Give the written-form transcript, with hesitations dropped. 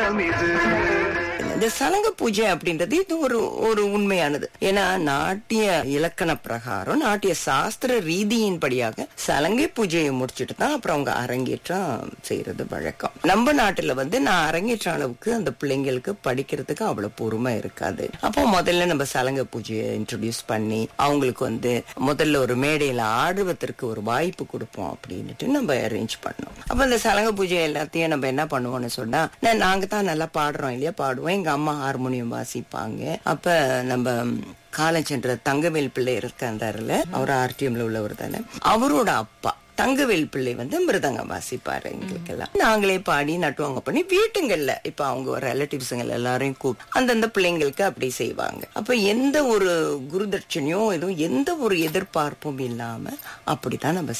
காலம் இது. இந்த சலங்க பூஜை அப்படின்றது இது ஒரு உண்மையானது. ஏன்னா நாட்டிய இலக்கண பிரகாரம் நாட்டிய சாஸ்திர ரீதியின்படியாக சலங்கை பூஜையை முடிச்சுட்டு தான் அப்புறம் அவங்க அரங்கேற்றம் செய்யறது வழக்கம். நம்ம நாட்டுல நான் அரங்கேற்ற அளவுக்கு அந்த பிள்ளைங்களுக்கு படிக்கிறதுக்கு அவ்வளவு பொறுமை இருக்காது. அப்போ முதல்ல நம்ம சலங்கை பூஜையை இன்ட்ரோடியூஸ் பண்ணி அவங்களுக்கு முதல்ல ஒரு மேடையில ஆடுவதற்கு ஒரு வாய்ப்பு கொடுப்போம் அப்படின்னுட்டு நம்ம அரேஞ்ச் பண்ணோம். அப்ப அந்த சலங்கை பூஜை எல்லாத்தையும் நம்ம என்ன பண்ணுவோம்னு சொன்னா, நாங்க தான் நல்லா பாடுறோம் இல்லையா, பாடுவோம். எங்க அம்மா ஹார்மோனியம் வாசிப்பாங்க. அப்ப நம்ம காலச்சென்ற தங்கவேல் பிள்ளை இருக்காருல, அவர் ஆர்டிஎம்ல உள்ளவர் தானே, அவரோட அப்பா தங்கவேல் பிள்ளை மிருதங்கம் வாசிப்பாரு. எங்களுக்கெல்லாம் நாங்களே பாடி நட்டுவாங்க பண்ணி வீட்டுங்கள்ல இப்ப அவங்க ரிலேட்டிவ்ஸுங்க எல்லாரையும் கூப்பிட்டு அந்தந்த பிள்ளைங்களுக்கு அப்படி செய்வாங்க. அப்ப எந்த ஒரு குருதட்சணையும் எதுவும் எந்த ஒரு எதிர்பார்ப்பும் இல்லாம அப்படித்தான் நம்ம